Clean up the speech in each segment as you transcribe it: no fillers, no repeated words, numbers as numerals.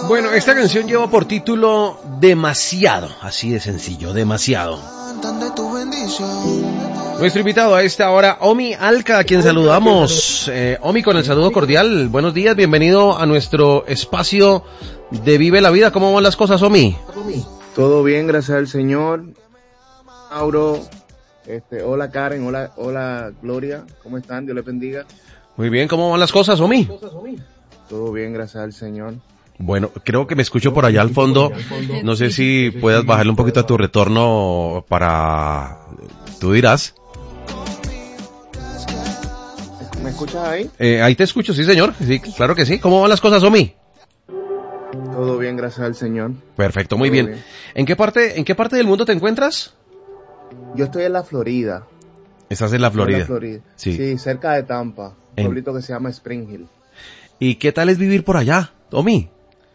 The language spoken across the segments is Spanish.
Bueno, esta canción lleva por título Demasiado, así de sencillo, Demasiado. Nuestro invitado a esta hora, Omi Alca, a quien saludamos. Omi, con el saludo cordial, buenos días, bienvenido a nuestro espacio de Vive la Vida. ¿Cómo van las cosas, Omi? Todo bien, gracias al Señor. Mauro, hola Karen, hola Gloria, ¿cómo están? Dios les bendiga. Muy bien, ¿cómo van las cosas, Omi? Todo bien, gracias al Señor. Bueno, creo que me escucho por allá al fondo. No sé si puedas bajarle un poquito a tu retorno para... Tú dirás. ¿Me escuchas ahí? Ahí te escucho, sí, señor. Sí, claro que sí. ¿Cómo van las cosas, Omi? Todo bien, gracias al Señor. Perfecto, muy bien. ¿En qué parte del mundo te encuentras? Yo estoy en la Florida. ¿Estás en la Florida? Sí, cerca de Tampa. Un pueblito que se llama Spring Hill. ¿Y qué tal es vivir por allá, Omi?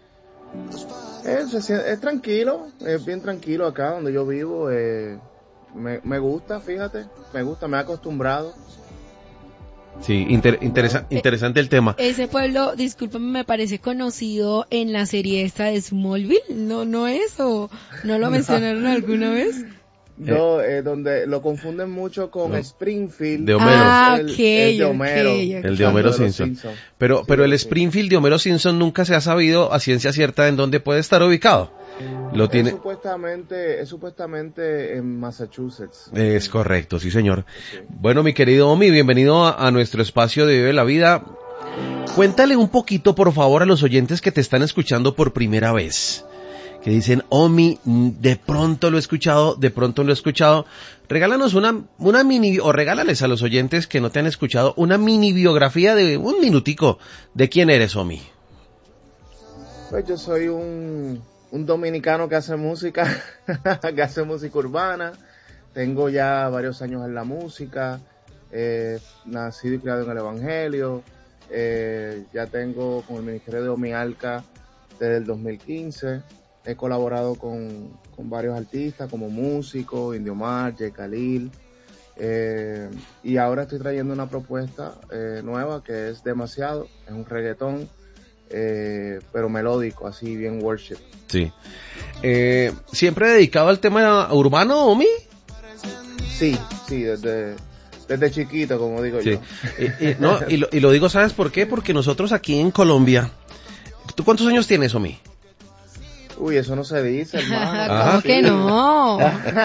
Es tranquilo, es bien tranquilo acá donde yo vivo. Me gusta, fíjate, me he acostumbrado. Sí, interesante el tema. Ese pueblo, discúlpame, me parece conocido en la serie esta de Smallville, ¿no es? ¿O no lo mencionaron alguna vez? No, donde lo confunden mucho con Springfield. De Homero. El de Homero. El de Homero Simpson. Pero el Springfield de Homero Simpson nunca se ha sabido a ciencia cierta en dónde puede estar ubicado. Es supuestamente en Massachusetts. Es correcto, sí señor. Sí. Bueno, mi querido Omi, bienvenido a nuestro espacio de Vive la Vida. Cuéntale un poquito, por favor, a los oyentes que te están escuchando por primera vez. Que dicen, Omi, de pronto lo he escuchado. Regálanos una mini, o regálales a los oyentes que no te han escuchado, una mini biografía de un minutico de quién eres, Omi. Pues yo soy un dominicano que hace música, urbana. Tengo ya varios años en la música, nacido y criado en el Evangelio. Ya tengo con el Ministerio de Omi Alca desde el 2015. He colaborado con varios artistas como músico, Indiomar, J. Khalil, y ahora estoy trayendo una propuesta nueva que es Demasiado, es un reggaetón, pero melódico, así bien worship. Sí. ¿Siempre dedicado al tema urbano, Omi? Sí, desde chiquito, como digo yo. Y lo digo, ¿sabes por qué? Porque nosotros aquí en Colombia, ¿tú cuántos años tienes, Omi? Uy, eso no se dice, hermano. ¿Cómo que no?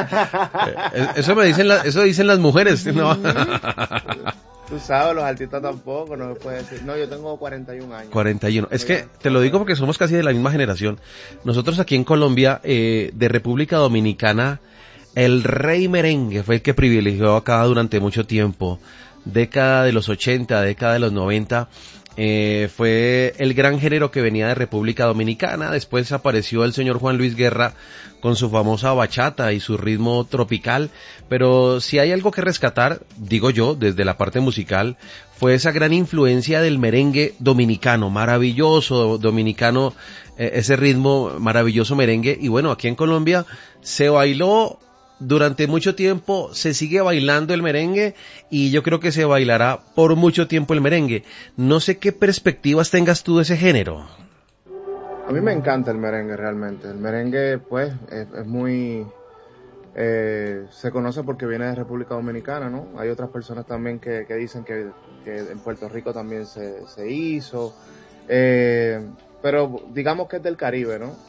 Eso dicen las mujeres, ¿no? Tú sabes, los artistas tampoco, no me puedes decir. No, yo tengo 41 años. 41. Es que te lo digo porque somos casi de la misma generación. Nosotros aquí en Colombia, de República Dominicana, el rey merengue fue el que privilegió acá durante mucho tiempo. Década de los 80, década de los 90. Fue el gran género que venía de República Dominicana. Después apareció el señor Juan Luis Guerra con su famosa bachata y su ritmo tropical, pero si hay algo que rescatar, digo yo, desde la parte musical, fue esa gran influencia del merengue dominicano, maravilloso dominicano, ese ritmo maravilloso merengue. Y bueno, aquí en Colombia se bailó durante mucho tiempo, se sigue bailando el merengue y yo creo que se bailará por mucho tiempo el merengue. No sé qué perspectivas tengas tú de ese género. A mí me encanta el merengue realmente. El merengue pues es muy... se conoce porque viene de República Dominicana, ¿no? Hay otras personas también que dicen que en Puerto Rico también se hizo. Pero digamos que es del Caribe, ¿no?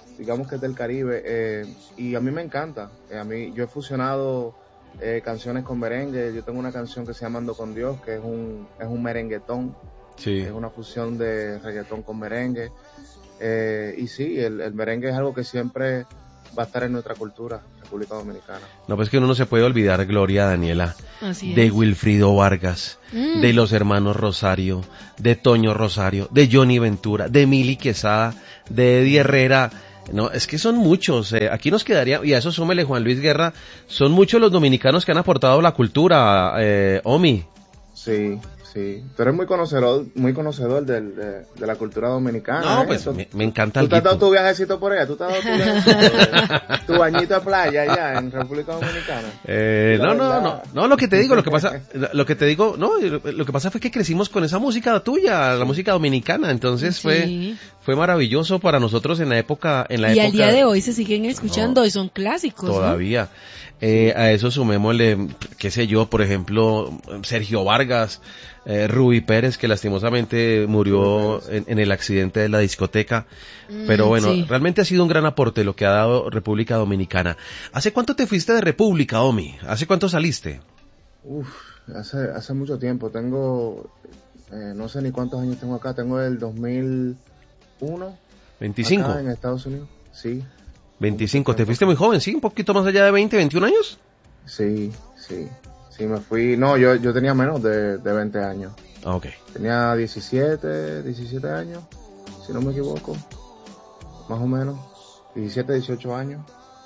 Y a mí me encanta. Yo he fusionado canciones con merengue. Yo tengo una canción que se llama Ando con Dios, que es un merenguetón. Sí. Es una fusión de reggaetón con merengue. Y sí, el merengue es algo que siempre va a estar en nuestra cultura, República Dominicana. No, pues que uno no se puede olvidar, Gloria, Daniela, así de es. Wilfrido Vargas, de los hermanos Rosario, de Toño Rosario, de Johnny Ventura, de Mili Quesada, de Eddie Herrera. No, es que son muchos, aquí nos quedaría, y a eso súmele Juan Luis Guerra, son muchos los dominicanos que han aportado la cultura, Omi. Sí, Sí, tú eres muy conocedor de la cultura dominicana. No, pues me encanta ¿Tú el te has dado guito. tu viajecito por allá? ¿Tú te has dado tu viajecito, tu bañito de playa allá en República Dominicana? No, lo que te digo, lo que pasa fue que crecimos con esa música tuya, la música dominicana, entonces Sí. fue maravilloso para nosotros en la época. Y al día de hoy se siguen escuchando y son clásicos, ¿no? Todavía. A eso sumémosle, qué sé yo, por ejemplo, Sergio Vargas, Rubí Pérez, que lastimosamente murió en el accidente de la discoteca. Pero bueno, sí. realmente ha sido un gran aporte lo que ha dado República Dominicana. ¿Hace cuánto te fuiste de República, Omi? ¿Hace cuánto saliste? Hace mucho tiempo. Tengo, no sé ni cuántos años tengo acá. Tengo el 2001. 25. Acá en Estados Unidos. Sí. 25. ¿Te fuiste muy joven, sí? ¿Un poquito más allá de 20, 21 años? Sí, me fui. No, yo tenía menos de 20 años. Ah, ok. Tenía 17 años, si no me equivoco. Más o menos. 17, 18 años.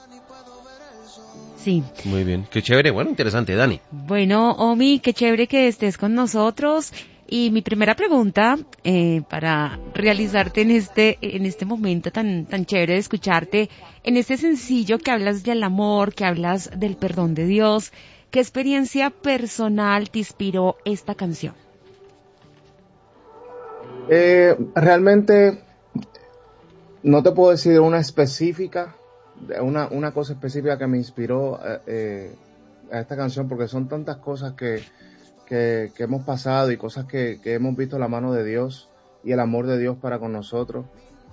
Sí. Muy bien. Qué chévere. Bueno, interesante, Dani. Bueno, Omi, qué chévere que estés con nosotros. Y mi primera pregunta para realizarte en este momento tan chévere de escucharte, en este sencillo que hablas del amor, que hablas del perdón de Dios, ¿qué experiencia personal te inspiró esta canción? Realmente no te puedo decir una específica, una cosa específica que me inspiró a esta canción, porque son tantas cosas que hemos pasado y cosas que hemos visto la mano de Dios y el amor de Dios para con nosotros.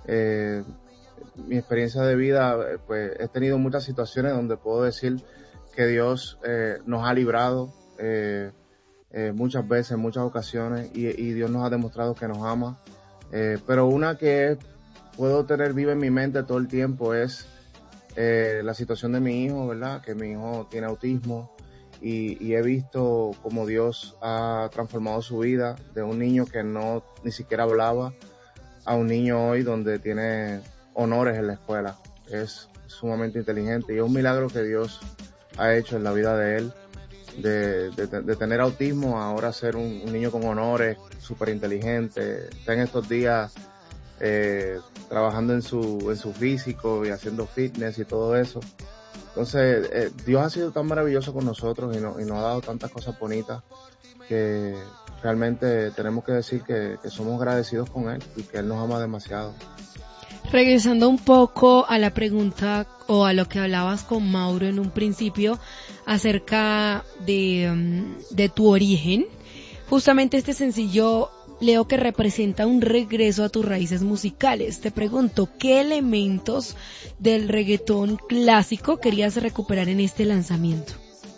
Mi experiencia de vida, pues he tenido muchas situaciones donde puedo decir que Dios nos ha librado muchas veces, en muchas ocasiones, y Dios nos ha demostrado que nos ama. Pero una que puedo tener viva en mi mente todo el tiempo es la situación de mi hijo, ¿verdad? Que mi hijo tiene autismo. Y he visto cómo Dios ha transformado su vida de un niño que no ni siquiera hablaba a un niño hoy donde tiene honores en la escuela. Es sumamente inteligente y es un milagro que Dios ha hecho en la vida de él, de tener autismo a ahora ser un niño con honores, súper inteligente. Está en estos días trabajando en su físico y haciendo fitness y todo eso. Entonces, Dios ha sido tan maravilloso con nosotros y nos ha dado tantas cosas bonitas que realmente tenemos que decir que somos agradecidos con Él y que Él nos ama demasiado. Regresando un poco a la pregunta o a lo que hablabas con Mauro en un principio acerca de tu origen, justamente este sencillo leo que representa un regreso a tus raíces musicales. Te pregunto, ¿qué elementos del reggaetón clásico querías recuperar en este lanzamiento?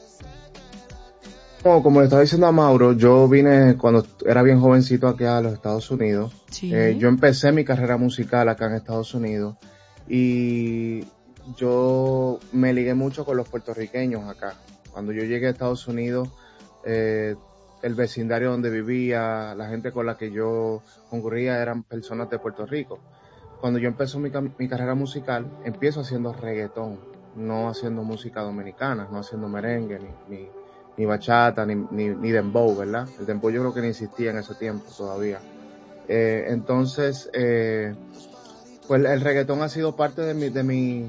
Como le estaba diciendo a Mauro, yo vine cuando era bien jovencito aquí a los Estados Unidos. Sí. Yo empecé mi carrera musical acá en Estados Unidos y yo me ligué mucho con los puertorriqueños acá. Cuando yo llegué a Estados Unidos, el vecindario donde vivía, la gente con la que yo concurría eran personas de Puerto Rico. Cuando yo empecé mi carrera musical, empiezo haciendo reggaetón, no haciendo música dominicana, no haciendo merengue, ni bachata, ni dembow, ¿verdad? El dembow yo creo que no existía en ese tiempo todavía. Entonces, pues el reggaetón ha sido parte de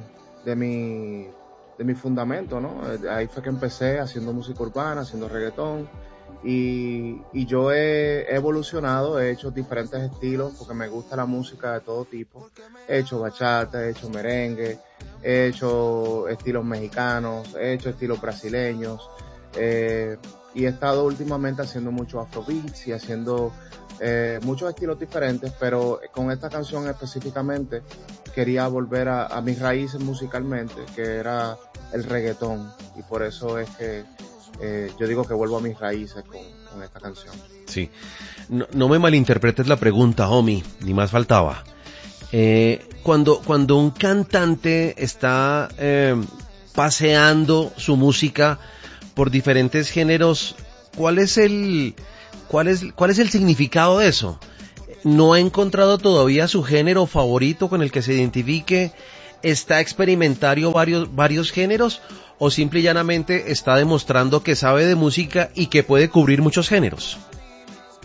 mi fundamento, ¿no? Ahí fue que empecé haciendo música urbana, haciendo reggaetón. Y yo he evolucionado, he hecho diferentes estilos porque me gusta la música de todo tipo. He hecho bachata, he hecho merengue, he hecho estilos mexicanos, he hecho estilos brasileños, y he estado últimamente haciendo mucho afrobeats y haciendo muchos estilos diferentes, pero con esta canción específicamente quería volver a mis raíces musicalmente, que era el reggaetón, y por eso es que yo digo que vuelvo a mis raíces con esta canción. Sí. No me malinterpretes la pregunta, Omi, ni más faltaba. Cuando un cantante está paseando su música por diferentes géneros, ¿cuál es el significado de eso? ¿No ha encontrado todavía su género favorito con el que se identifique? ¿Está experimentando varios géneros? ¿O simple y llanamente está demostrando que sabe de música y que puede cubrir muchos géneros?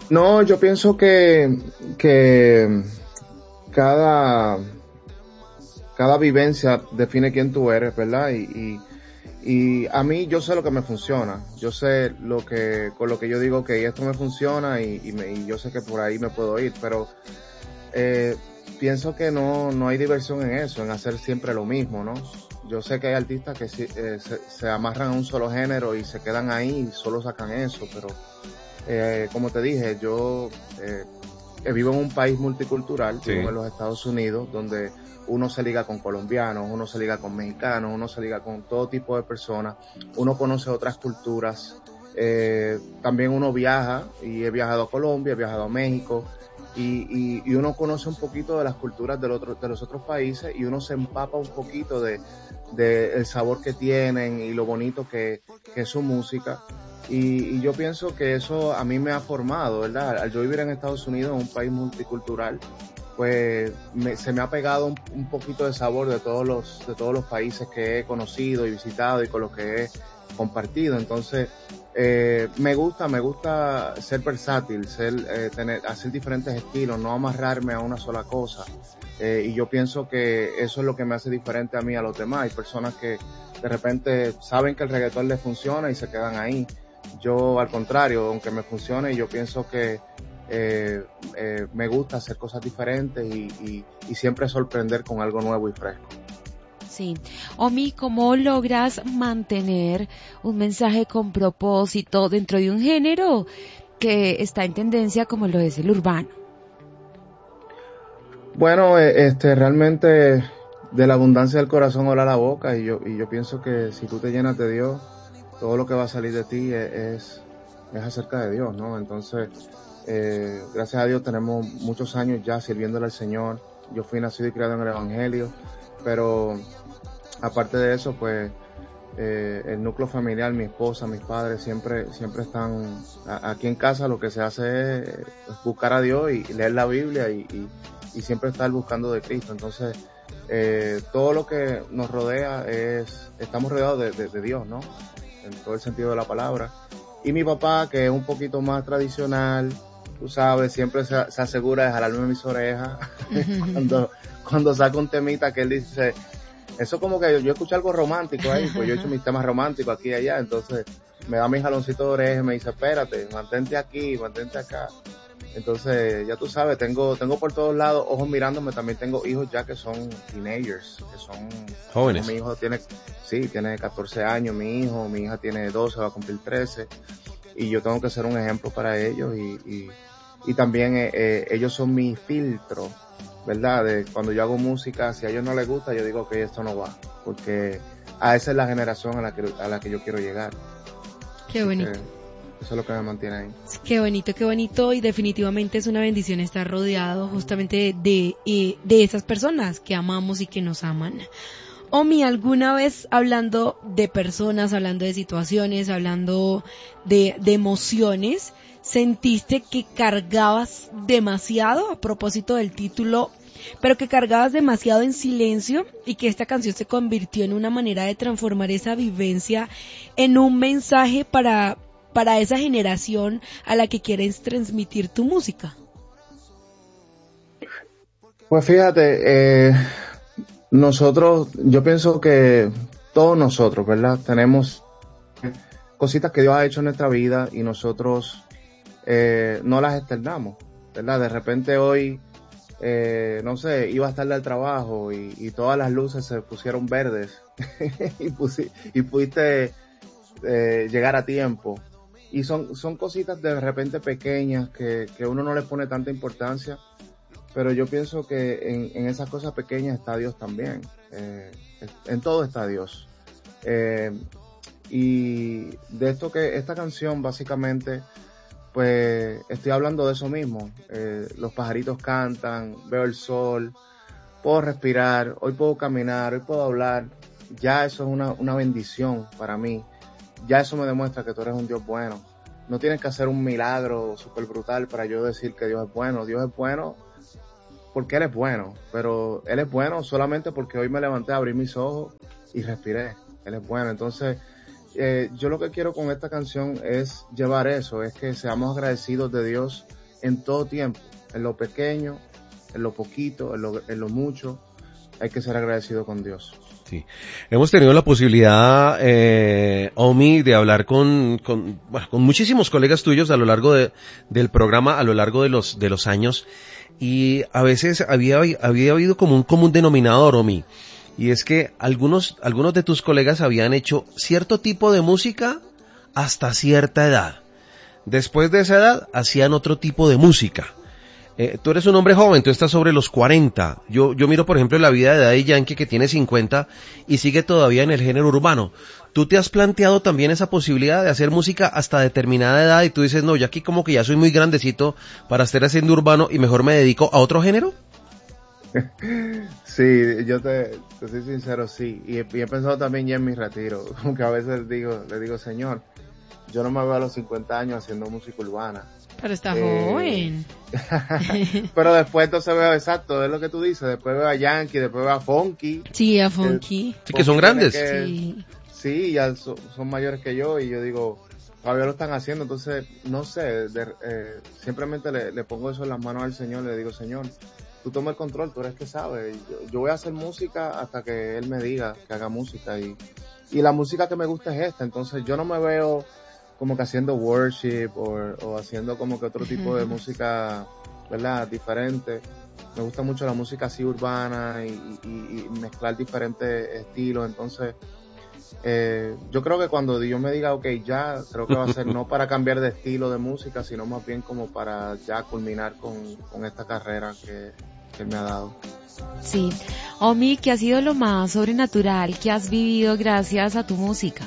No, yo pienso que cada vivencia define quién tú eres, ¿verdad? Y a mí yo sé lo que me funciona, yo sé con lo que yo digo que esto me funciona y yo sé que por ahí me puedo ir, pero pienso que no hay diversión en eso, en hacer siempre lo mismo, ¿no? Yo sé que hay artistas que se amarran a un solo género y se quedan ahí y solo sacan eso, pero como te dije, yo vivo en un país multicultural, Sí. vivo en los Estados Unidos, donde uno se liga con colombianos, uno se liga con mexicanos, uno se liga con todo tipo de personas, uno conoce otras culturas, también uno viaja, y he viajado a Colombia, he viajado a México, y uno conoce un poquito de las culturas de los otros países, y uno se empapa un poquito de el sabor que tienen y lo bonito que es su música. Y yo pienso que eso a mí me ha formado, ¿verdad? Al yo vivir en Estados Unidos, en un país multicultural, pues se me ha pegado un poquito de sabor de todos los países que he conocido y visitado y con los que he compartido. Entonces, me gusta ser versátil, hacer diferentes estilos, no amarrarme a una sola cosa. Y yo pienso que eso es lo que me hace diferente a mí a los demás. Hay personas que de repente saben que el reggaetón les funciona y se quedan ahí. Yo, al contrario, aunque me funcione, yo pienso que me gusta hacer cosas diferentes y siempre sorprender con algo nuevo y fresco. Sí. Omi, ¿cómo logras mantener un mensaje con propósito dentro de un género que está en tendencia como lo es el urbano? Bueno, realmente de la abundancia del corazón habla la boca, y yo pienso que si tú te llenas de Dios, todo lo que va a salir de ti es acerca de Dios, ¿no? Entonces, gracias a Dios tenemos muchos años ya sirviéndole al Señor. Yo fui nacido y criado en el Evangelio, pero aparte de eso, pues el núcleo familiar, mi esposa, mis padres siempre están aquí en casa. Lo que se hace es buscar a Dios y leer la Biblia y siempre estar buscando de Cristo. Entonces, todo lo que nos rodea estamos rodeados de Dios, ¿no? En todo el sentido de la palabra. Y mi papá, que es un poquito más tradicional, tú sabes, siempre se asegura de jalarme mis orejas cuando saca un temita que él dice, eso como que yo escucho algo romántico ahí, pues yo he hecho mis temas románticos aquí y allá, entonces me da mi jaloncito de oreja y me dice, espérate, mantente aquí, mantente acá. Entonces, ya tú sabes, tengo por todos lados ojos mirándome. También tengo hijos ya que son teenagers, que son jóvenes. Mi hijo tiene 14 años, mi hija tiene 12, va a cumplir 13, y yo tengo que ser un ejemplo para ellos, y también ellos son mi filtro, ¿verdad? De cuando yo hago música, si a ellos no les gusta, yo digo que esto no va, porque a esa es la generación a la que yo quiero llegar. Qué bonito. Eso es lo que me mantiene ahí. Qué bonito, y definitivamente es una bendición estar rodeado justamente de esas personas que amamos y que nos aman. Omi, ¿alguna vez, hablando de personas, hablando de situaciones, hablando de emociones, sentiste que cargabas demasiado, a propósito del título, pero que cargabas demasiado en silencio, y que esta canción se convirtió en una manera de transformar esa vivencia en un mensaje para esa generación a la que quieres transmitir tu música? Pues fíjate, yo pienso que todos nosotros, ¿verdad? Tenemos cositas que Dios ha hecho en nuestra vida y nosotros no las externamos, ¿verdad? De repente hoy, no sé, ibas tarde al trabajo y todas las luces se pusieron verdes y pudiste llegar a tiempo. Y son cositas de repente pequeñas que uno no le pone tanta importancia, pero yo pienso que en esas cosas pequeñas está Dios también. En todo está Dios. Y de esta canción básicamente, pues estoy hablando de eso mismo. Los pajaritos cantan, veo el sol, puedo respirar, hoy puedo caminar, hoy puedo hablar. Ya eso es una bendición para mí. Ya eso me demuestra que tú eres un Dios bueno. No tienes que hacer un milagro súper brutal para yo decir que Dios es bueno. Dios es bueno porque Él es bueno, pero Él es bueno solamente porque hoy me levanté, abrí mis ojos y respiré. Él es bueno. Entonces, yo lo que quiero con esta canción es llevar eso, es que seamos agradecidos de Dios en todo tiempo, en lo pequeño, en lo poquito, en lo mucho, hay que ser agradecido con Dios. Sí. Hemos tenido la posibilidad, Omi, de hablar con muchísimos colegas tuyos a lo largo del programa, a lo largo de los años, y a veces había habido como un común denominador, Omi, y es que algunos de tus colegas habían hecho cierto tipo de música hasta cierta edad. Después de esa edad, hacían otro tipo de música. Tú eres un hombre joven, tú estás sobre los 40. Yo miro, por ejemplo, la vida de Daddy Yankee, que tiene 50 y sigue todavía en el género urbano. ¿Tú te has planteado también esa posibilidad de hacer música hasta determinada edad y tú dices, no, yo aquí como que ya soy muy grandecito para estar haciendo urbano y mejor me dedico a otro género? Sí, yo te soy sincero, sí. Y he pensado también ya en mi retiro. Como que a veces le digo, Señor, yo no me veo a los 50 años haciendo música urbana. Pero está joven. Pero después entonces veo, exacto, es lo que tú dices, después veo a Yankee, después veo a Funky. Sí, a Funky. Sí, que son grandes. Sí, ya son mayores que yo y yo digo, todavía lo están haciendo, entonces, no sé, simplemente le pongo eso en las manos al Señor, le digo, Señor, tú toma el control, tú eres que sabes, yo voy a hacer música hasta que Él me diga que haga música y la música que me gusta es esta, entonces yo no me veo como que haciendo worship o haciendo como que otro tipo de música, ¿verdad? Diferente. Me gusta mucho la música así urbana y mezclar diferentes estilos. Entonces, yo creo que cuando Dios me diga, okay, ya, creo que va a ser no para cambiar de estilo de música, sino más bien como para ya culminar con esta carrera que Él me ha dado. Sí. Omi, ¿qué ha sido lo más sobrenatural que has vivido gracias a tu música?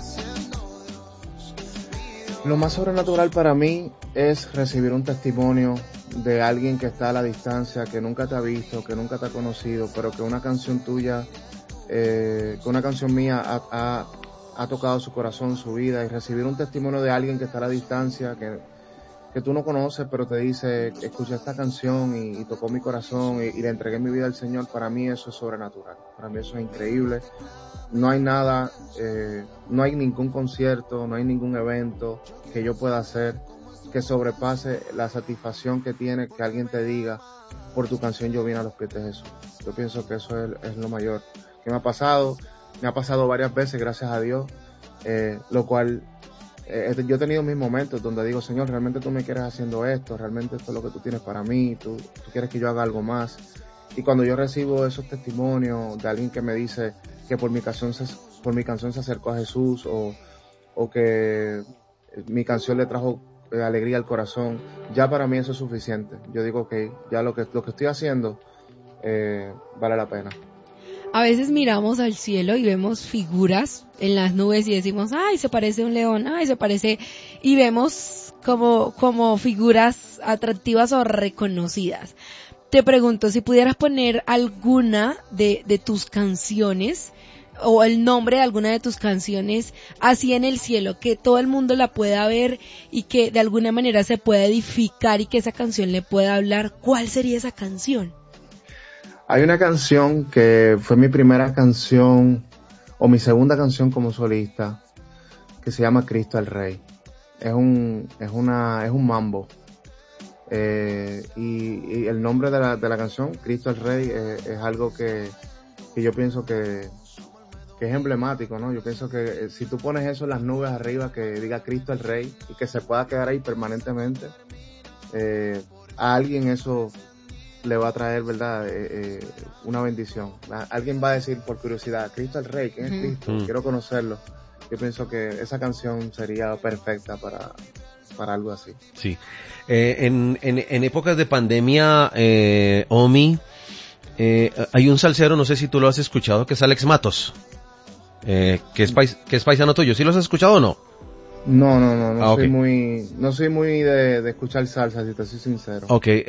Lo más sobrenatural para mí es recibir un testimonio de alguien que está a la distancia, que nunca te ha visto, que nunca te ha conocido, pero que una canción tuya, que una canción mía ha tocado su corazón, su vida, y recibir un testimonio de alguien que está a la distancia, que tú no conoces, pero te dice, escuché esta canción y tocó mi corazón y le entregué mi vida al Señor. Para mí eso es sobrenatural, para mí eso es increíble. No hay nada, no hay ningún concierto, no hay ningún evento que yo pueda hacer que sobrepase la satisfacción que tiene que alguien te diga, por tu canción yo vine a los pies de Jesús. Yo pienso que eso es lo mayor que me ha pasado varias veces, gracias a Dios, lo cual yo he tenido mis momentos donde digo, Señor, realmente tú me quieres haciendo esto, realmente esto es lo que tú tienes para mí, tú quieres que yo haga algo más. Y cuando yo recibo esos testimonios de alguien que me dice que por mi canción se acercó a Jesús o que mi canción le trajo alegría al corazón, ya para mí eso es suficiente. Yo digo que ya lo que estoy haciendo vale la pena. A veces miramos al cielo y vemos figuras en las nubes y decimos, ay, se parece a un león, ay, se parece, y vemos como figuras atractivas o reconocidas. Te pregunto, si pudieras poner alguna de tus canciones o el nombre de alguna de tus canciones así en el cielo, que todo el mundo la pueda ver y que de alguna manera se pueda edificar y que esa canción le pueda hablar, ¿cuál sería esa canción? Hay una canción que fue mi primera canción o mi segunda canción como solista que se llama Cristo el Rey. Es un mambo. Y el nombre de la canción, Cristo el Rey, es algo que yo pienso que es emblemático, ¿no? Yo pienso que si tú pones eso en las nubes arriba, que diga Cristo el Rey y que se pueda quedar ahí permanentemente, a alguien eso le va a traer, ¿verdad? Una bendición. Alguien va a decir por curiosidad, Cristo el Rey, ¿quién es Cristo? Quiero conocerlo. Yo pienso que esa canción sería perfecta para algo así. Sí. En épocas de pandemia, Omi, hay un salsero, no sé si tú lo has escuchado, que es Alex Matos, que es paisano tuyo. ¿Sí lo has escuchado o no? No Okay. No soy muy de escuchar salsa, si te soy sincero. Okay,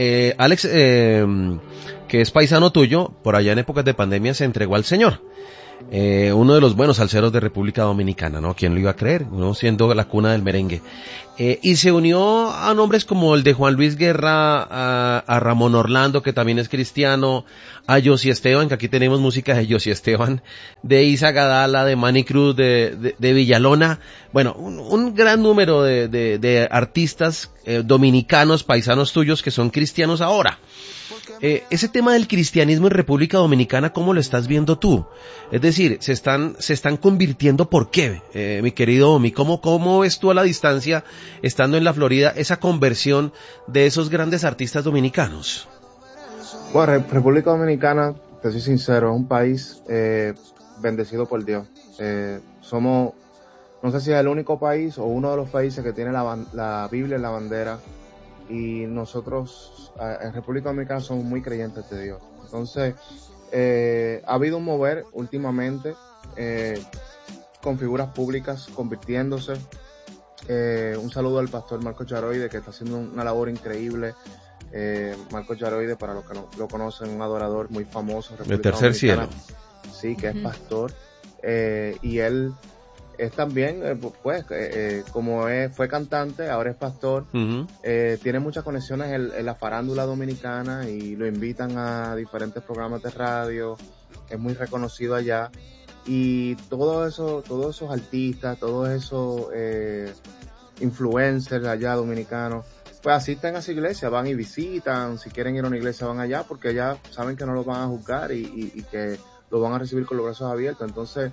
Alex, que es paisano tuyo, por allá en épocas de pandemia se entregó al Señor. uno de los buenos salseros de República Dominicana, ¿no? ¿Quién lo iba a creer? Uno siendo la cuna del merengue. Y se unió a nombres como el de Juan Luis Guerra, a Ramón Orlando, que también es cristiano, a Yossi Esteban, que aquí tenemos música de Yossi Esteban, de Isa Gadala, de Manny Cruz, de Villalona. Bueno, un gran número de artistas dominicanos, paisanos tuyos, que son cristianos ahora. Ese tema del cristianismo en República Dominicana, ¿cómo lo estás viendo tú? Es decir, se están convirtiendo, ¿por qué? Mi querido Omi, ¿cómo ves tú a la distancia, estando en la Florida, esa conversión de esos grandes artistas dominicanos? Bueno, República Dominicana, te soy sincero, es un país bendecido por Dios. Somos, no sé si es el único país o uno de los países que tiene la Biblia en la bandera, y nosotros en República Dominicana somos muy creyentes de Dios. Entonces, ha habido un mover últimamente con figuras públicas convirtiéndose. Un saludo al pastor Marcos Yaroide, que está haciendo una labor increíble. Marcos Yaroide, para los que no lo conocen, un adorador muy famoso. El tercer cielo. Sí, que es pastor. Y él es también, como fue cantante, ahora es pastor. Uh-huh. Tiene muchas conexiones en la farándula dominicana y lo invitan a diferentes programas de radio. Es muy reconocido allá. Y todos esos artistas, todos esos influencers allá dominicanos, pues asisten a esa iglesia, van y visitan. Si quieren ir a una iglesia, van allá, porque ya saben que no los van a juzgar y que los van a recibir con los brazos abiertos. Entonces,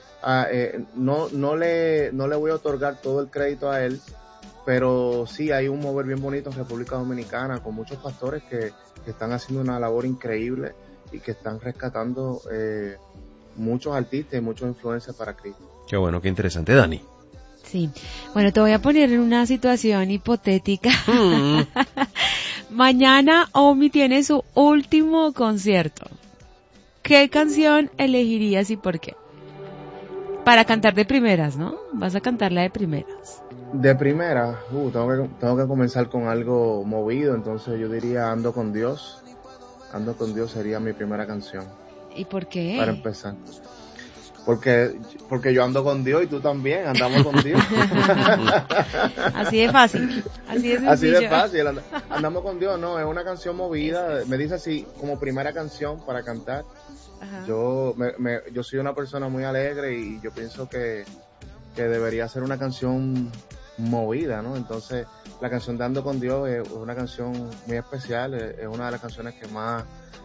no le voy a otorgar todo el crédito a él, pero sí hay un mover bien bonito en República Dominicana, con muchos pastores que están haciendo una labor increíble y que están rescatando muchos artistas y muchos influencers para Cristo. Qué bueno, qué interesante, Dani. Sí, bueno, te voy a poner en una situación hipotética. Mañana Omi tiene su último concierto. ¿Qué canción elegirías y por qué? Para cantar de primeras, ¿no? Vas a cantarla de primeras. De primera, tengo que comenzar con algo movido, entonces yo diría Ando con Dios. Ando con Dios sería mi primera canción. ¿Y por qué? Para empezar. Porque yo ando con Dios y tú también, andamos con Dios. Así de fácil, así de sencillo. Así de fácil, andamos con Dios, no, es una canción movida, me dice así, como primera canción para cantar. Ajá. Yo soy una persona muy alegre y yo pienso que debería ser una canción movida, ¿no? Entonces, la canción de Ando con Dios es una canción muy especial, es una de las canciones que más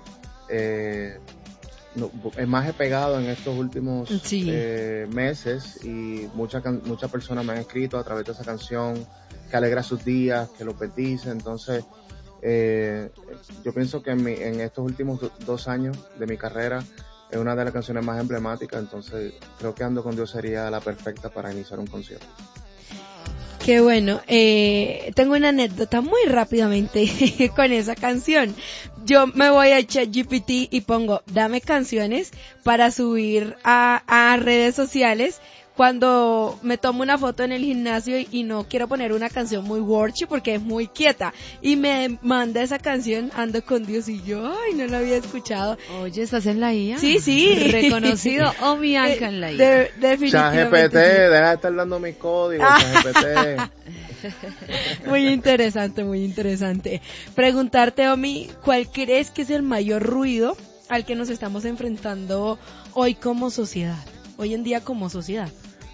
he pegado en estos últimos meses, y muchas personas me han escrito a través de esa canción que alegra sus días, que los bendice. Entonces yo pienso que en estos últimos 2 años de mi carrera es una de las canciones más emblemáticas, entonces creo que Ando con Dios sería la perfecta para iniciar un concierto. Qué bueno, tengo una anécdota muy rápidamente con esa canción. Yo me voy a ChatGPT y pongo, dame canciones para subir a redes sociales cuando me tomo una foto en el gimnasio y no quiero poner una canción muy wordy porque es muy quieta. Y me manda esa canción, Ando con Dios, y yo, ay, no la había escuchado. Oye, ¿estás en la IA? Sí. Reconocido Omi Anka en la IA. Definitivamente. ChatGPT, deja de estar dando mis códigos, ChatGPT. Muy interesante. Preguntarte, Omi, ¿cuál crees que es el mayor ruido al que nos estamos enfrentando hoy como sociedad? Hoy en día como sociedad.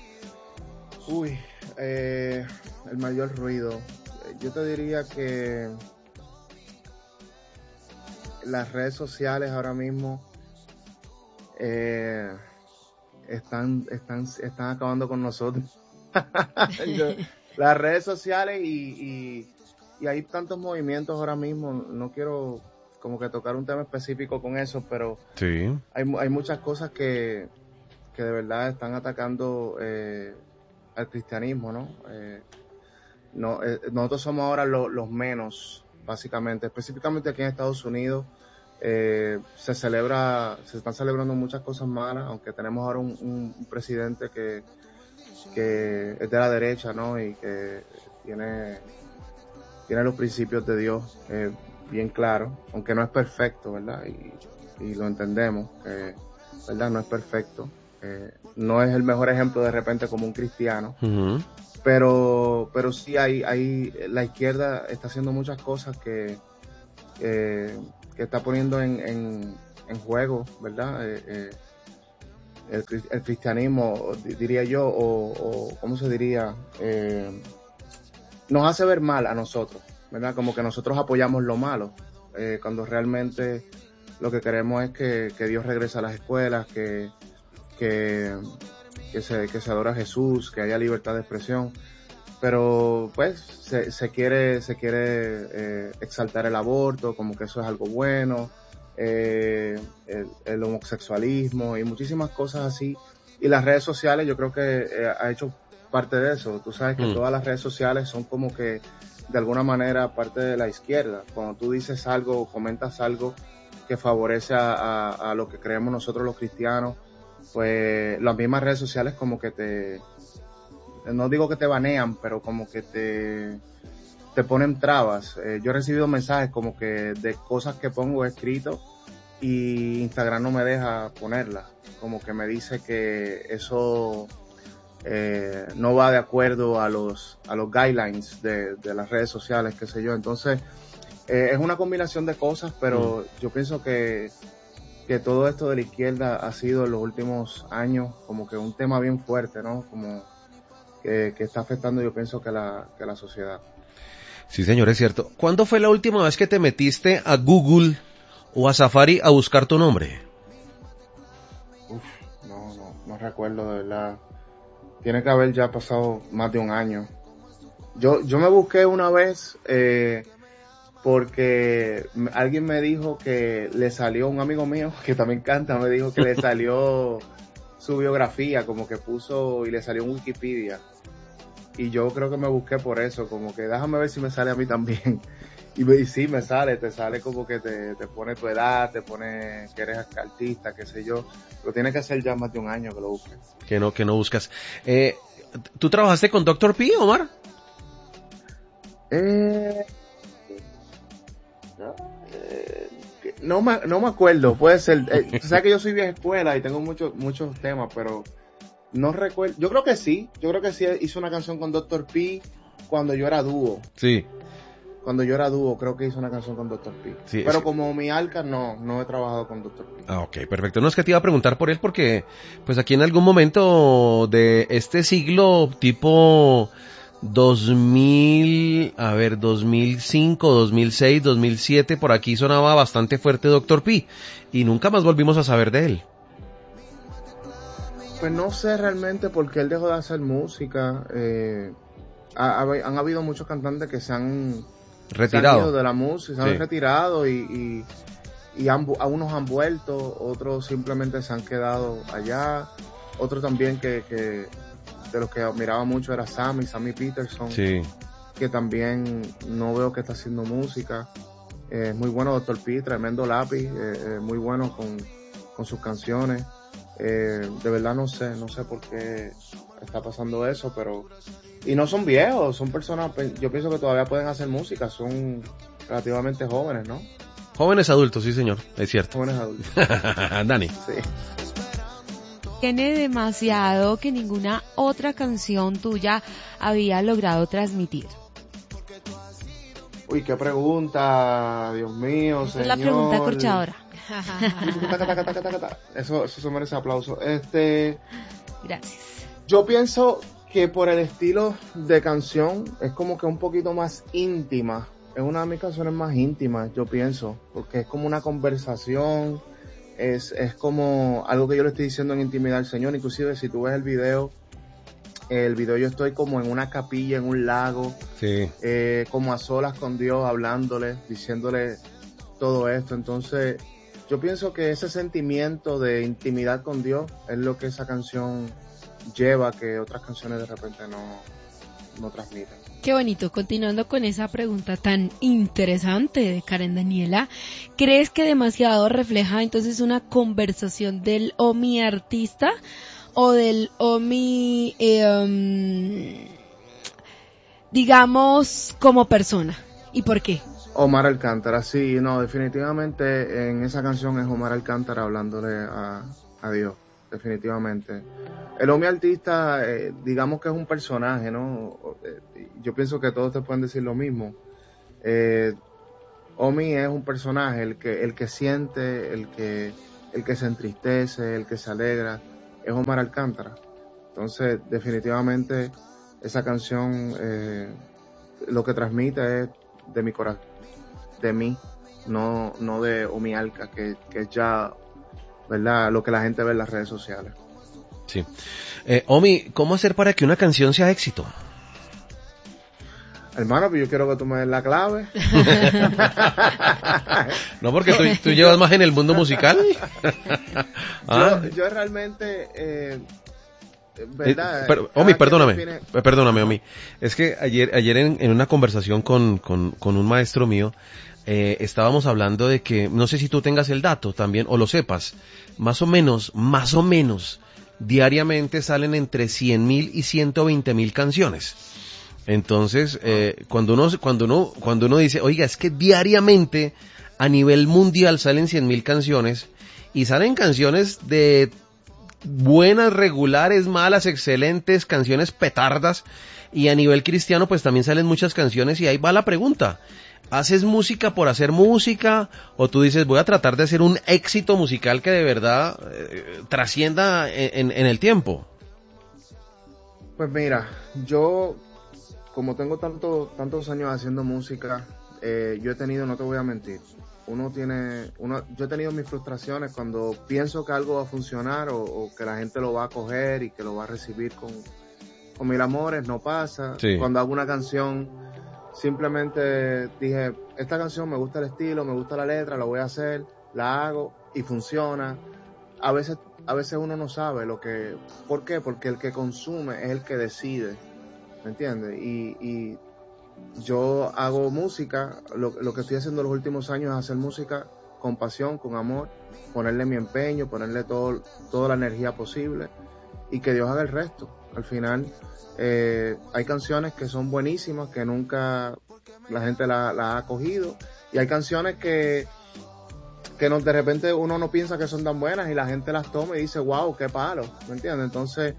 El mayor ruido. Yo te diría que las redes sociales ahora mismo están acabando con nosotros. Las redes sociales y hay tantos movimientos ahora mismo. No quiero como que tocar un tema específico con eso, pero sí, hay muchas cosas que de verdad están atacando al cristianismo, ¿no? Nosotros somos ahora los menos, básicamente, específicamente aquí en Estados Unidos. Se están celebrando muchas cosas malas, aunque tenemos ahora un presidente que es de la derecha, ¿no? Y que tiene los principios de Dios bien claros, aunque no es perfecto, ¿verdad? Y lo entendemos, ¿verdad? No es perfecto. No es el mejor ejemplo de repente como un cristiano. Ujú. Pero sí la izquierda está haciendo muchas cosas que está poniendo en juego, ¿verdad? El cristianismo, diría yo, o ¿cómo se diría? Nos hace ver mal a nosotros, ¿verdad? Como que nosotros apoyamos lo malo, cuando realmente lo que queremos es que Dios regrese a las escuelas, que se adore a Jesús, que haya libertad de expresión. Pero pues se quiere exaltar el aborto, como que eso es algo bueno, el homosexualismo y muchísimas cosas así. Y las redes sociales yo creo que ha hecho parte de eso. Tú sabes que todas las redes sociales son como que de alguna manera parte de la izquierda. Cuando tú dices algo o comentas algo que favorece a lo que creemos nosotros los cristianos, pues las mismas redes sociales como que no digo que te banean, pero como que te ponen trabas. Yo he recibido mensajes como que de cosas que pongo escrito y Instagram no me deja ponerlas. Como que me dice que eso no va de acuerdo a los guidelines de las redes sociales, qué sé yo. Entonces, es una combinación de cosas, pero yo pienso que todo esto de la izquierda ha sido en los últimos años como que un tema bien fuerte, ¿no? Como que está afectando, yo pienso, que la sociedad. Sí, señor, es cierto. ¿Cuándo fue la última vez que te metiste a Google o a Safari a buscar tu nombre? No recuerdo, de verdad. Tiene que haber ya pasado más de un año. Yo me busqué una vez porque alguien me dijo que le salió, un amigo mío que también canta, me dijo que le salió su biografía, como que puso y le salió en Wikipedia. Y yo creo que me busqué por eso, como que déjame ver si me sale a mí también. Y sí, me sale, te sale como que te pone tu edad, te pone que eres artista, qué sé yo. Pero tiene que ser ya más de un año que lo busques. Que no buscas. ¿Tú trabajaste con Dr. P, Omar? No me acuerdo, puede ser. Tú sabes que yo soy vieja escuela y tengo muchos temas, pero no recuerdo. Yo creo que sí hizo una canción con Dr. P cuando yo era dúo. Sí. Cuando yo era dúo, creo que hizo una canción con Dr. P. Sí, pero como mi Alca, no he trabajado con Dr. P. Ah, ok, perfecto. No, es que te iba a preguntar por él porque, pues aquí en algún momento de este siglo, tipo 2005, 2006, 2007, por aquí sonaba bastante fuerte Dr. P. Y nunca más volvimos a saber de él. Pues no sé realmente por qué él dejó de hacer música. Han habido muchos cantantes que se han retirado de la música, se han retirado y unos han vuelto, otros simplemente se han quedado allá, otros también que de los que admiraba mucho era Sammy Peterson, sí, que también no veo que está haciendo música. Es muy bueno Dr. P, tremendo lápiz, muy bueno con sus canciones. De verdad no sé por qué está pasando eso, pero y no son viejos, son personas, yo pienso que todavía pueden hacer música, son relativamente jóvenes, ¿no? Jóvenes adultos, sí señor, es cierto. Jóvenes adultos. Dani. Sí. Tiene demasiado que ninguna otra canción tuya había logrado transmitir. Uy, qué pregunta, Dios mío, Esa señor. es la pregunta corchadora. Eso se merece aplauso. Gracias. Yo pienso que por el estilo de canción es como que un poquito más íntima. Es una de mis canciones más íntimas, yo pienso, porque es como una conversación, es como algo que yo le estoy diciendo en intimidad al Señor. Inclusive si tú ves el video yo estoy como en una capilla, en un lago, sí, como a solas con Dios, hablándole, diciéndole todo esto. Entonces yo pienso que ese sentimiento de intimidad con Dios es lo que esa canción lleva, que otras canciones de repente no transmiten. Qué bonito. Continuando con esa pregunta tan interesante de Karen Daniela, ¿crees que demasiado refleja entonces una conversación del Omi artista o del Omi, digamos, como persona? ¿Y por qué? Omar Alcántara, sí, no, definitivamente en esa canción es Omar Alcántara hablándole a Adiós, definitivamente. El Omi artista, digamos que es un personaje, ¿no? Yo pienso que todos te pueden decir lo mismo. Omi es un personaje, el que siente, el que se entristece, el que se alegra, es Omar Alcántara. Entonces, definitivamente, esa canción, lo que transmite es de mi corazón, de mí, no de Omi Alca, que es ya, ¿verdad?, lo que la gente ve en las redes sociales. Sí. Omi, ¿cómo hacer para que una canción sea éxito? Hermano, pues yo quiero que tú me des la clave. No, porque tú llevas más en el mundo musical. Yo realmente, ¿verdad? Omi, perdóname, Omi. Es que ayer en una conversación con un maestro mío, estábamos hablando de que, no sé si tú tengas el dato también, o lo sepas, más o menos, diariamente salen entre 100,000 y 120,000 canciones. Entonces, cuando uno dice, oiga, es que diariamente a nivel mundial salen 100,000 canciones, y salen canciones de buenas, regulares, malas, excelentes, canciones petardas, y a nivel cristiano pues también salen muchas canciones, y ahí va la pregunta: ¿haces música por hacer música, o tú dices, voy a tratar de hacer un éxito musical que de verdad trascienda en el tiempo? Pues mira, yo, como tengo tantos años haciendo música, yo he tenido, no te voy a mentir, yo he tenido mis frustraciones cuando pienso que algo va a funcionar, o que la gente lo va a coger y que lo va a recibir con mil amores. No pasa. Sí. Cuando hago una canción, simplemente dije, esta canción me gusta el estilo, me gusta la letra, la voy a hacer, la hago y funciona. A veces uno no sabe ¿por qué? Porque el que consume es el que decide, ¿me entiendes? Y yo hago música, lo que estoy haciendo los últimos años es hacer música con pasión, con amor, ponerle mi empeño, ponerle toda la energía posible, y que Dios haga el resto. Al final, hay canciones que son buenísimas, que nunca la gente la ha cogido, y hay canciones que de repente uno no piensa que son tan buenas, y la gente las toma y dice, wow, qué palo, ¿me entiendes? Entonces,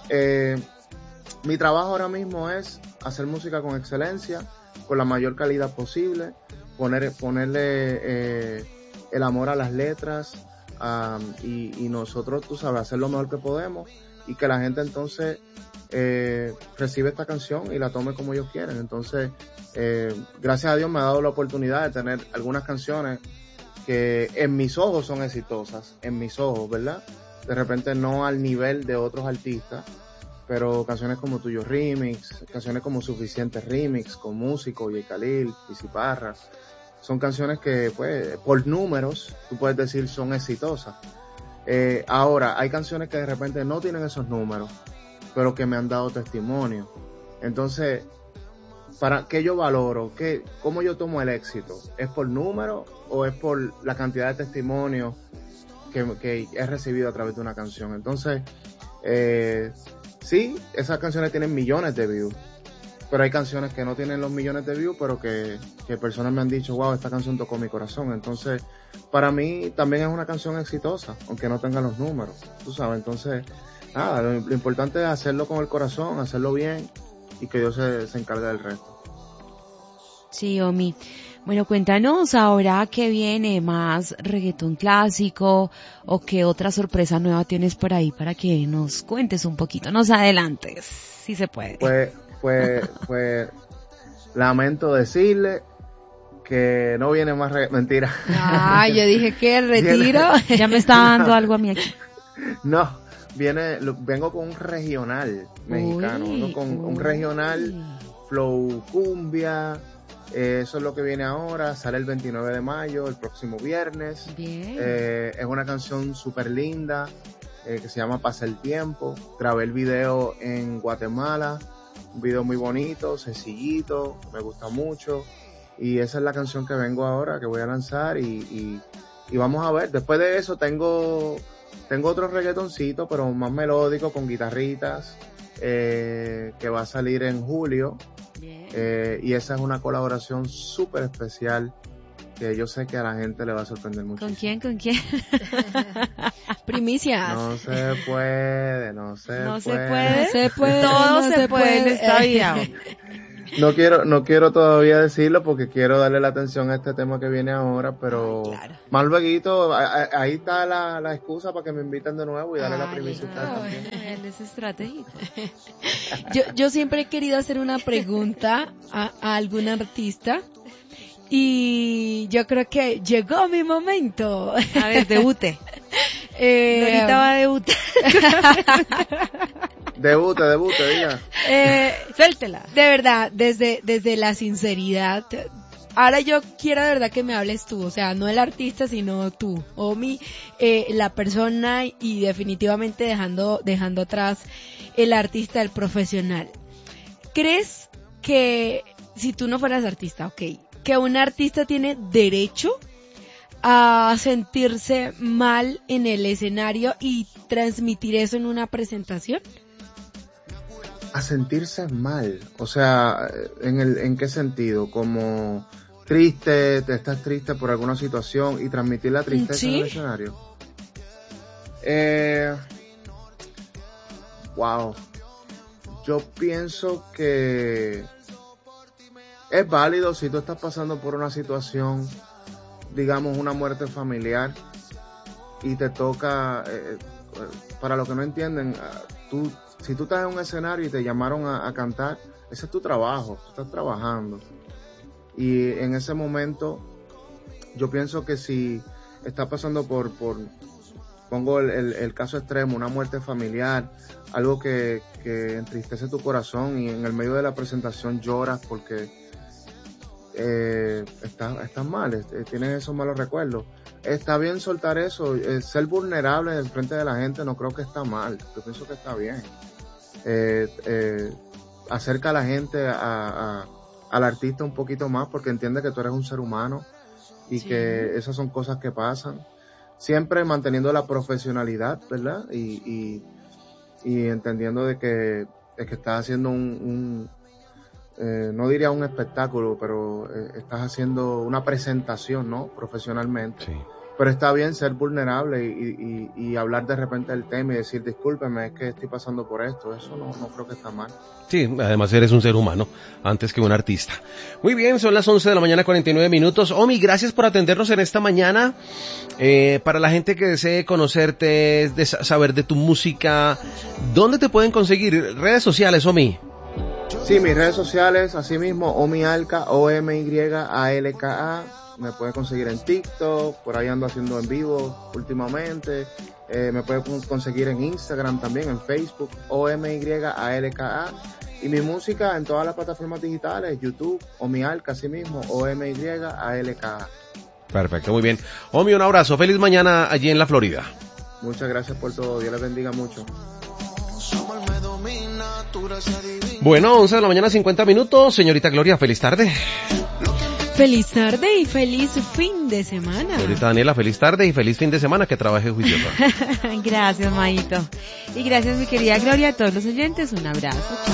mi trabajo ahora mismo es hacer música con excelencia, con la mayor calidad posible, ponerle el amor a las letras, y nosotros, tú sabes, hacer lo mejor que podemos, y que la gente entonces recibe esta canción y la tome como ellos quieren. Entonces, gracias a Dios me ha dado la oportunidad de tener algunas canciones que en mis ojos son exitosas, en mis ojos, ¿verdad? De repente no al nivel de otros artistas, pero canciones como Tuyo Remix, canciones como Suficiente Remix, con Músico, J. Khalil, Pizzy Parra, son canciones que, pues, por números, tú puedes decir son exitosas. Ahora, hay canciones que de repente no tienen esos números, pero que me han dado testimonio. Entonces, ¿para qué yo valoro? ¿Cómo yo tomo el éxito? ¿Es por número o es por la cantidad de testimonios que he recibido a través de una canción? Entonces, sí, esas canciones tienen millones de views, pero hay canciones que no tienen los millones de views, pero que personas me han dicho, wow, esta canción tocó mi corazón. Entonces, para mí también es una canción exitosa, aunque no tenga los números, tú sabes. Entonces, nada, lo importante es hacerlo con el corazón, hacerlo bien, y que Dios se encargue del resto. Sí, Omi. Bueno, cuéntanos ahora qué viene, más reggaetón clásico, o qué otra sorpresa nueva tienes por ahí para que nos cuentes un poquito, nos adelantes, si se puede. Pues lamento decirle que no viene más mentira. Ah, yo dije que retiro. Ya me está dando algo a mí aquí. No, vengo con un regional mexicano, vengo con un regional flow cumbia. Eso es lo que viene ahora, sale el 29 de mayo, el próximo viernes. Bien. Es una canción súper linda, que se llama Pasa el Tiempo. Grabé el video en Guatemala, un video muy bonito, sencillito, me gusta mucho. Y esa es la canción que vengo ahora, que voy a lanzar, y vamos a ver. Después de eso tengo otro reggaetoncito, pero más melódico, con guitarritas, que va a salir en julio. Y esa es una colaboración súper especial que yo sé que a la gente le va a sorprender mucho. ¿Con quién? Primicias. No se puede. No se puede. Todo se puede en esta vida. No quiero todavía decirlo porque quiero darle la atención a este tema que viene ahora, pero Claro. más luego, ahí está la excusa para que me inviten de nuevo y darle la primicia a ustedes no. también. Él es estratégico. Yo siempre he querido hacer una pregunta a algún artista y yo creo que llegó mi momento. A ver, debute. Ahorita va a debutar. Debute, diga. Suéltela. De verdad, desde la sinceridad. Ahora yo quiero de verdad que me hables tú, o sea, no el artista, sino tú, Omi, la persona y definitivamente dejando atrás el artista, el profesional. ¿Crees que si tú no fueras artista, que un artista tiene derecho a sentirse mal en el escenario y transmitir eso en una presentación? A sentirse mal, o sea, ¿en qué sentido? Como triste, estás triste por alguna situación y transmitir la tristeza ¿Sí? en el escenario. Wow, yo pienso que es válido si tú estás pasando por una situación, digamos una muerte familiar y te toca, para los que no entienden, si tú estás en un escenario y te llamaron a cantar, ese es tu trabajo, tú estás trabajando. Y en ese momento, yo pienso que si estás pasando pongo el caso extremo, una muerte familiar, algo que entristece tu corazón y en el medio de la presentación lloras porque estás mal, tienes esos malos recuerdos. Está bien soltar eso, ser vulnerable en frente de la gente no creo que está mal, yo pienso que está bien. Acerca a la gente al artista un poquito más porque entiende que tú eres un ser humano y Sí. que esas son cosas que pasan, siempre manteniendo la profesionalidad, ¿verdad? Y entendiendo de que estás haciendo no diría un espectáculo, pero estás haciendo una presentación, ¿no? Profesionalmente. Sí. Pero está bien ser vulnerable y hablar de repente del tema y decir, discúlpeme, es que estoy pasando por esto. Eso no creo que está mal. Sí, además eres un ser humano antes que un artista. Muy bien, son las 11 de la mañana, 49 minutos. Omi, gracias por atendernos en esta mañana. Para la gente que desee conocerte, saber de tu música, ¿dónde te pueden conseguir? Redes sociales, Omi. Sí, mis redes sociales, así mismo, Omialka, OMYALKA. Me puedes conseguir en TikTok, por ahí ando haciendo en vivo últimamente. Me puedes conseguir en Instagram también, en Facebook, OMYALKA. Y mi música en todas las plataformas digitales, YouTube, Omialka, así mismo, OMYALKA. Perfecto, muy bien. Omi, un abrazo. Feliz mañana allí en la Florida. Muchas gracias por todo. Dios les bendiga mucho. Bueno, 11 de la mañana, 50 minutos. Señorita Gloria, feliz tarde. Feliz tarde y feliz fin de semana. Señorita Daniela, feliz tarde y feliz fin de semana. Que trabaje juiciosa. Gracias, Maito. Y gracias, mi querida Gloria, a todos los oyentes. Un abrazo.